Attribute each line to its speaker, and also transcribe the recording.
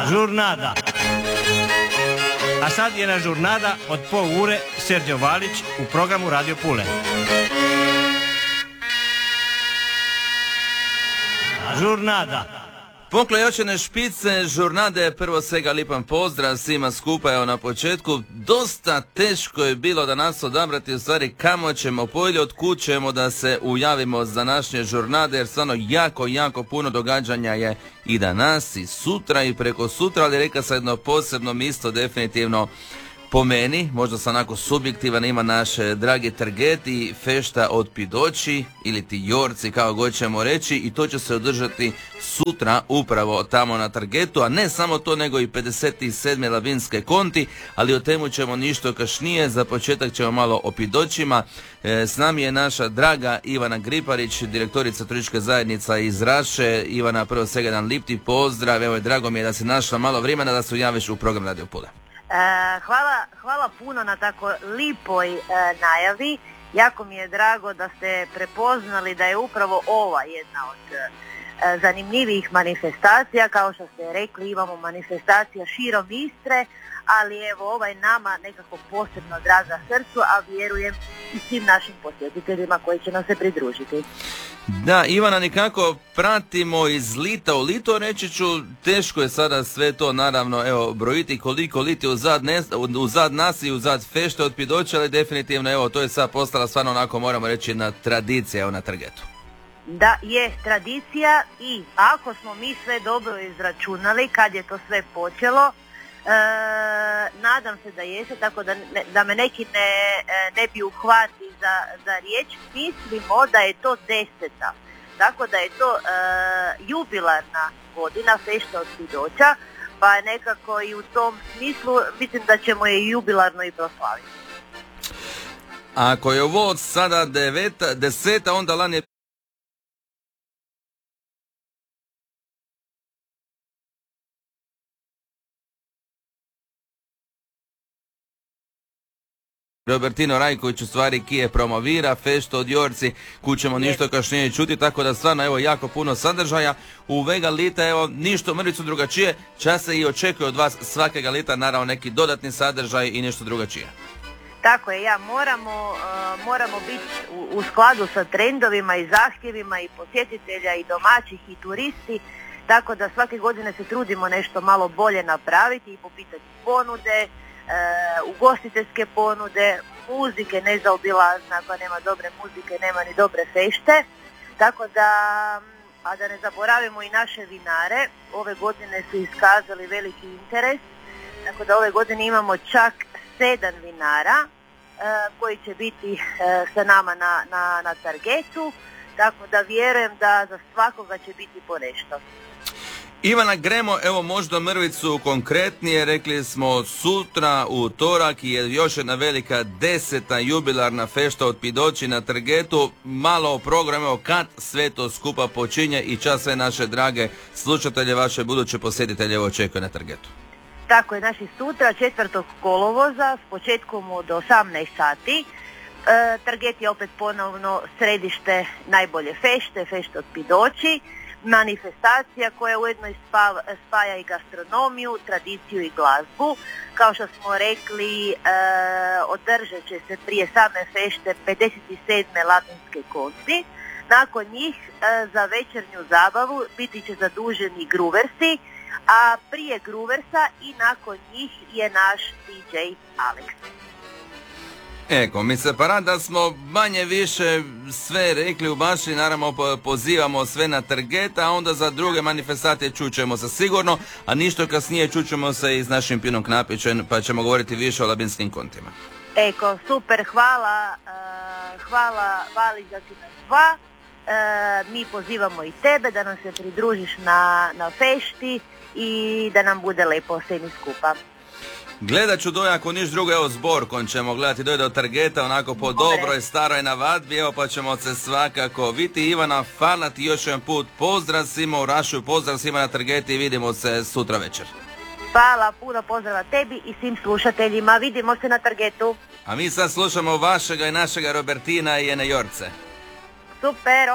Speaker 1: Žurnada. A sad je na žurnada od pol ure Serđo Valić u programu Radio Pule. Žurnada.
Speaker 2: Poklojočene špice žurnade, prvo svega lipan pozdrav svima skupa. Evo na početku, dosta teško je bilo da nas odabrati u stvari kamo ćemo pojeli, od kud ćemo da se ujavimo za današnje žurnade, jer stvarno jako puno događanja je i danas i sutra i preko sutra, ali reka sam jedno posebno mjesto definitivno po meni, možda sam onako subjektivan, ima naš dragi target i fešta od Pidoći ili ti Jorci kao god ćemo reći, i to će se održati sutra upravo tamo na targetu, a ne samo to nego i 57. Labinske konti, ali o temu ćemo ništo kašnije. Za početak ćemo malo o Pidoćima. S nami je naša draga Ivana Griparić, direktorica turističke zajednica iz Raše. Ivana, prvo svega jedan lipti pozdrav, evo je drago mi je da si našla malo vremena da se ujaviš u program Radio Pule.
Speaker 3: Hvala puno na tako lipoj najavi. Jako mi je drago da ste prepoznali da je upravo ova jedna od zanimljivijih manifestacija. Kao što ste rekli, imamo manifestacija širom Istre, ali evo ovaj nama nekako posebno draga srcu, a vjerujem i svim našim posjetiteljima koji će nam se pridružiti.
Speaker 2: Da, Ivana, nekako pratimo iz lita u lito, reći ću, teško je sada sve to naravno evo brojiti koliko liti uzad nas i uzad fešte od Pidoća, ali definitivno evo to je sad postala stvarno onako, moramo reći, jedna tradicija evo na targetu.
Speaker 3: Da, je tradicija, i ako smo mi sve dobro izračunali kad je to sve počelo, nadam se da jeste, tako da me neki ne bi uhvati za riječ, mislimo da je to 10. Tako da je to jubilarna godina fešta od Pidoća, pa nekako i u tom smislu mislim da ćemo je jubilarno i proslaviti.
Speaker 2: Ako je ovo sada 10. onda lani je Robertino Rajković u stvari kije promovira feštu od Jorci, kućemo ništo kašnije čuti, tako da stvarno evo jako puno sadržaja u Vega lita, evo ništo mrvicu drugačije, čas se i očekuje od vas svakega lita naravno neki dodatni sadržaj i nešto drugačije.
Speaker 3: Tako je, moramo biti u skladu sa trendovima i zahtjevima i posjetitelja i domaćih i turisti, tako da svake godine se trudimo nešto malo bolje napraviti i po pitanju ponude, ugostiteljske ponude, muzike nezaobilazna, ako nema dobre muzike nema ni dobre fešte, tako da, a da ne zaboravimo i naše vinare, ove godine su iskazali veliki interes, tako da ove godine imamo čak 7 vinara koji će biti sa nama na targetu, tako da vjerujem da za svakoga će biti po nešto.
Speaker 2: Ivana, gremo evo možda mrvicu konkretnije, rekli smo sutra utorak je još jedna velika 10. jubilarna fešta od Pidoći na targetu, malo o programu, evo kad sve to skupa počinje i čas sve naše drage slušatelje, vaše buduće posjetitelje očekuje na targetu.
Speaker 3: Tako je, naši sutra 4. kolovoza s početkom od 18 sati. Target je opet ponovno središte najbolje fešte od Pidoći. Manifestacija koja ujedno spaja i gastronomiju, tradiciju i glazbu. Kao što smo rekli, održat će se prije same fešte 57. Labinske konci. Nakon njih za večernju zabavu biti će zaduženi gruversi, a prije gruversa i nakon njih je naš DJ Alex.
Speaker 2: Eko, mi se para da smo manje više sve rekli u baši, naravno pozivamo sve na target, a onda za druge manifestacije čućemo se sigurno, a ništo kasnije čućemo se i s našim Pinom Knapićem, pa ćemo govoriti više o labinskim kontima.
Speaker 3: Eko, super, hvala Vali za ti nas dva, mi pozivamo i tebe da nam se pridružiš na fešti i da nam bude lepo svemi skupa.
Speaker 2: Gledat ću dojako niš drugo, evo zborkom ćemo gledati, dojde od targeta onako po dobroj staroj navadbi, evo pa ćemo se svakako vidjeti. Ivana, hvala ti još jedan put, pozdrav svima u Rašu, pozdrav svima na targeti i vidimo se sutra večer.
Speaker 3: Hvala, puno pozdrava tebi i svim slušateljima, vidimo se na targetu.
Speaker 2: A mi sad slušamo vašega i našega Robertina i Ene Jorce.
Speaker 3: Super.